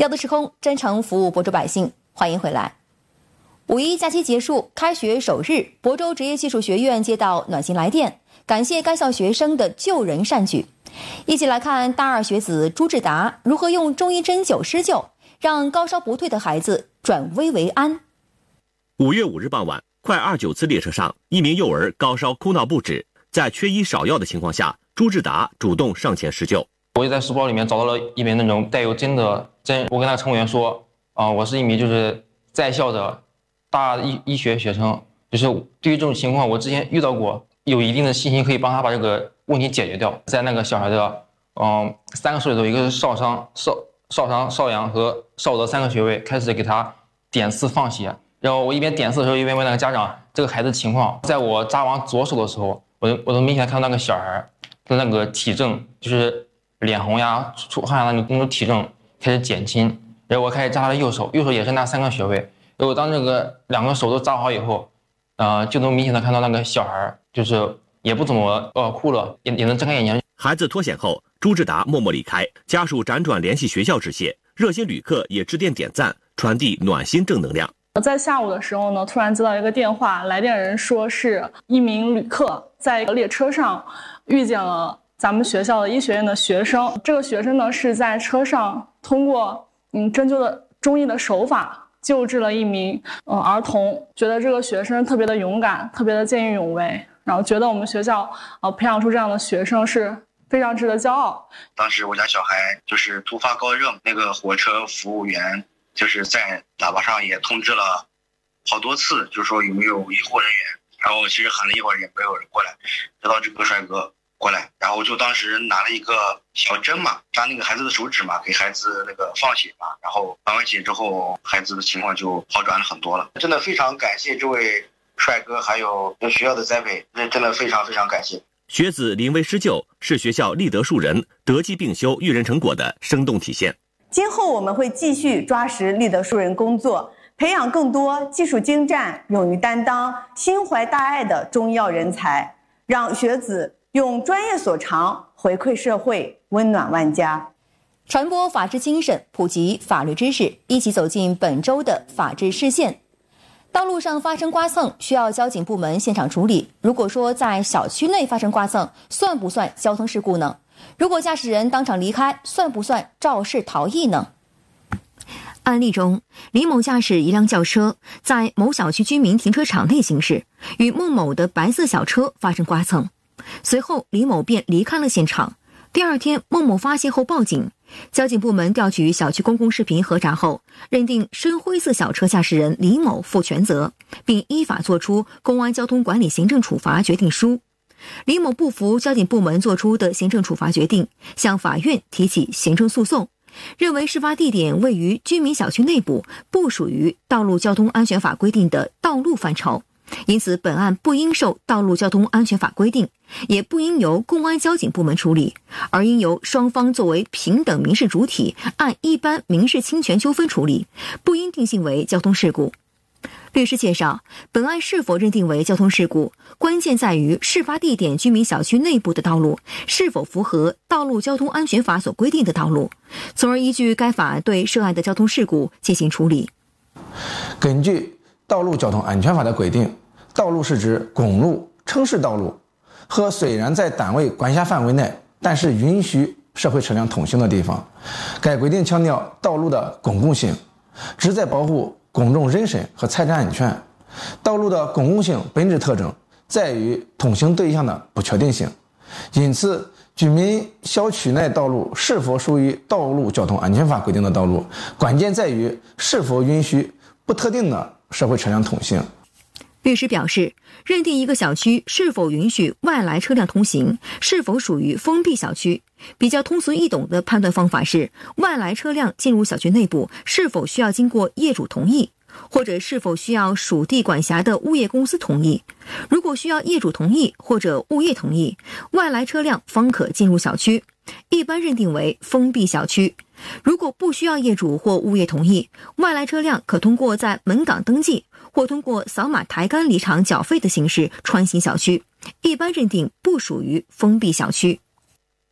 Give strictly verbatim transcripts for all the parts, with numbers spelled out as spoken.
要的时空，真诚服务亳州百姓，欢迎回来。五一假期结束，开学首日，亳州职业技术学院接到暖心来电，感谢该校学生的救人善举。一起来看大二学子朱志达如何用中医针灸施救，让高烧不退的孩子转危为安。 五月五日傍晚，快二九次列车上，一名幼儿高烧哭闹不止，在缺医少药的情况下，朱志达主动上前施救。 我就在书包里面找到了一枚那种带有针的针，我跟那个乘务员说，啊、呃，我是一名就是在校的大医医学学生，就是对于这种情况，我之前遇到过，有一定的信心可以帮他把这个问题解决掉。在那个小孩的，嗯、呃，三个手里头，一个是少商、少少商、少阳和少德三个穴位，开始给他点刺放血。然后我一边点刺的时候，一边问那个家长这个孩子情况。在我扎完左手的时候，我我都明显看到那个小孩的那个体症，就是脸红呀、出汗呀那种那种体症开始减轻。然后我开始扎他的右手，右手也是那三个穴位。然后当这个两个手都扎好以后，呃，就能明显的看到那个小孩就是也不怎么呃哭了，也也能睁开眼睛。 孩子脱险后，朱志达默默离开，家属辗转联系学校致谢，热心旅客也致电点赞，传递暖心正能量。 在下午的时候呢，突然接到一个电话，来电人说是一名旅客在列车上遇见了咱们学校的医学院的学生。这个学生呢是在车上通过嗯针灸的中医的手法救治了一名呃儿童，觉得这个学生特别的勇敢，特别的见义勇为，然后觉得我们学校呃培养出这样的学生是非常值得骄傲。 当时我家小孩就是突发高热，那个火车服务员就是在喇叭上也通知了好多次，就说有没有医护人员，然后其实喊了一会儿也没有人过来，直到这个帅哥过来，然后就当时拿了一个小针嘛，扎那个孩子的手指嘛，给孩子那个放血嘛，然后放完血之后，孩子的情况就好转了很多了。真的非常感谢这位帅哥，还有学校的栽培，真的非常非常感谢。 学子临危施救是学校立德树人、德技并修育人成果的生动体现。 今后我们会继续抓实立德树人工作，培养更多技术精湛、勇于担当、心怀大爱的中医药人才，让学子用专业所长回馈社会，温暖万家。 传播法治精神，普及法律知识，一起走进本周的法治视线。道路上发生刮蹭，需要交警部门现场处理。如果说在小区内发生刮蹭，算不算交通事故呢？如果驾驶人当场离开，算不算肇事逃逸呢？案例中，李某驾驶一辆轿车在某小区居民停车场内行驶，与孟某的白色小车发生刮蹭。随后，李某便离开了现场。第二天，孟某发现后报警，交警部门调取小区公共视频核查后，认定深灰色小车驾驶人李某负全责，并依法作出公安交通管理行政处罚决定书。李某不服交警部门作出的行政处罚决定，向法院提起行政诉讼，认为事发地点位于居民小区内部，不属于道路交通安全法规定的道路范畴，因此本案不应受道路交通安全法规定，也不应由公安交警部门处理，而应由双方作为平等民事主体按一般民事侵权纠纷处理，不应定性为交通事故。律师介绍，本案是否认定为交通事故，关键在于事发地点居民小区内部的道路是否符合道路交通安全法所规定的道路，从而依据该法对涉案的交通事故进行处理。 根据道路交通安全法的规定，道路是指公路、城市道路和虽然在单位管辖范围内，但是允许社会车辆通行的地方。该规定强调道路的公共性，旨在保护公众人身和财产安全。道路的公共性本质特征在于通行对象的不确定性，因此居民小区内道路是否属于道路交通安全法规定的道路，关键在于是否允许不特定的社会车辆通行。 律师表示，认定一个小区是否允许外来车辆通行，是否属于封闭小区，比较通俗易懂的判断方法是，外来车辆进入小区内部是否需要经过业主同意，或者是否需要属地管辖的物业公司同意。如果需要业主同意或者物业同意，外来车辆方可进入小区，一般认定为封闭小区。如果不需要业主或物业同意，外来车辆可通过在门岗登记或通过扫码抬杆离场缴费的形式穿行小区，一般认定不属于封闭小区。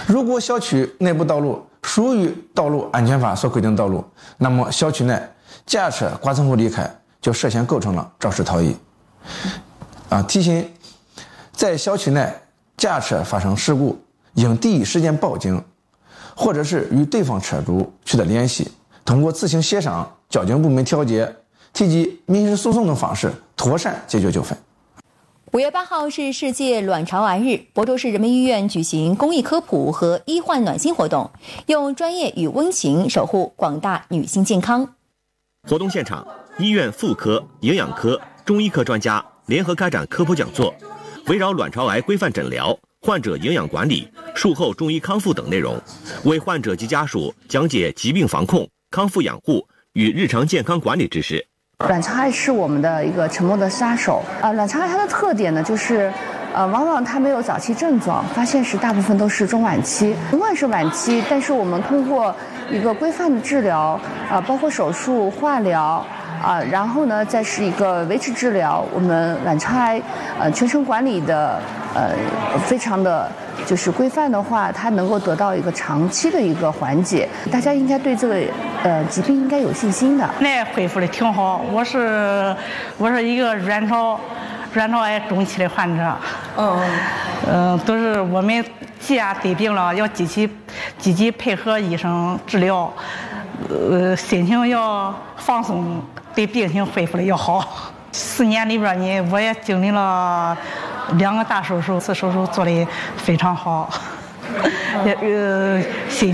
如果小区内部道路属于道路安全法所规定道路，那么小区内驾车刮蹭后离开就涉嫌构成了肇事逃逸。啊，提醒在小区内驾车发生事故，应第一时间报警，或者是与对方车主取得联系，通过自行协商、交警部门调解、提及民事诉讼等方式妥善解决纠纷。 五月八号是世界卵巢癌日，亳州市人民医院举行公益科普和医患暖心活动，用专业与温情守护广大女性健康。 活动现场，医院妇科、营养科、中医科专家联合开展科普讲座，围绕卵巢癌规范诊疗、患者营养管理、术后中医康复等内容，为患者及家属讲解疾病防控、康复养护与日常健康管理知识。 卵巢癌是我们的一个沉默的杀手啊！卵巢癌它的特点呢，就是呃，往往它没有早期症状，发现时大部分都是中晚期。尽管是晚期，但是我们通过一个规范的治疗啊，包括手术、化疗啊，然后呢，再是一个维持治疗，我们卵巢癌呃全程管理的呃非常的就是规范的话，它能够得到一个长期的一个缓解。大家应该对这个呃疾病应该有信心的。 那恢复的挺好，我是我是一个卵巢卵巢癌中期的患者。嗯嗯、呃，都是我们既然得病了，要积极积极配合医生治疗，呃，心情要放松，对病情恢复的要好。四年里边呢，我也经历了两个大手术，此手术做的非常好，也呃心。